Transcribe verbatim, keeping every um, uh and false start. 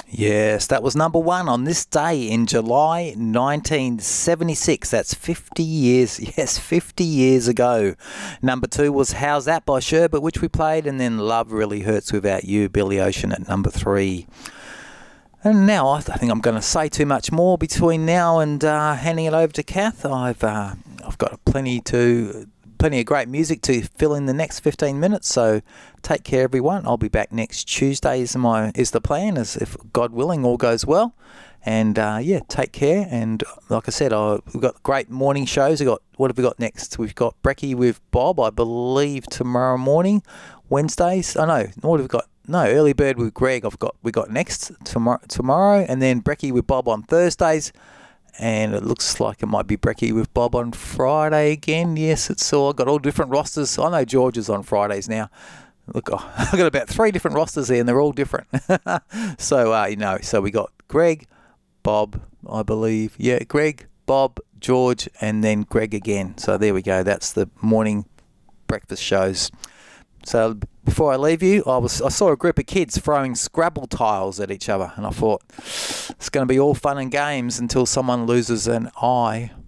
Yes, that was number one on this day in July nineteen seventy-six. That's fifty years, yes, fifty years ago. Number two was How's That by Sherbet, which we played, and then Love Really Hurts Without You, Billy Ocean at number three. And now I think I'm going to say too much more between now and uh, handing it over to Kath. I've uh, I've got plenty to... Plenty of great music to fill in the next fifteen minutes, so take care, everyone. I'll be back next Tuesday is my is the plan, as if God willing all goes well. And uh, yeah, take care. And like I said, I, we've got great morning shows. We got what have we got next? We've got Brecky with Bob, I believe, tomorrow morning, Wednesdays. I oh, know. What have we got? No, Early Bird with Greg. I've got we got next tomorrow, tomorrow, and then Brecky with Bob on Thursdays. And it looks like it might be Brecky with Bob on Friday again. Yes, it's all got all different rosters. I know George is on Fridays now. Look, I've got about three different rosters there, and they're all different. so, uh, you know, so we got Greg, Bob, I believe. Yeah, Greg, Bob, George, and then Greg again. So there we go. That's the morning breakfast shows. So before I leave you, I was I saw a group of kids throwing Scrabble tiles at each other, and I thought it's going to be all fun and games until someone loses an eye.